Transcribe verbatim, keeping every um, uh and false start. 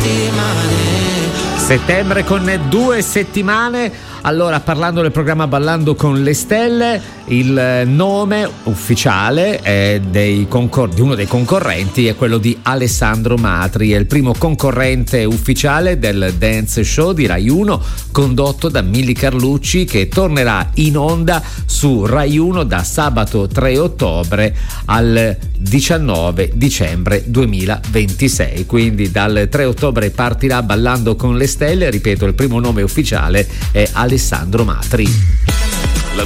Settembre con due settimane. Allora, parlando del programma Ballando con le Stelle, il nome ufficiale è dei concor- di uno dei concorrenti è quello di Alessandro Matri, è il primo concorrente ufficiale del dance show di Rai uno condotto da Milly Carlucci, che tornerà in onda su Rai uno da sabato tre ottobre al diciannove dicembre duemilaventisei. Quindi dal tre ottobre partirà Ballando con le Stelle, ripeto, il primo nome ufficiale è Alessandro Matri.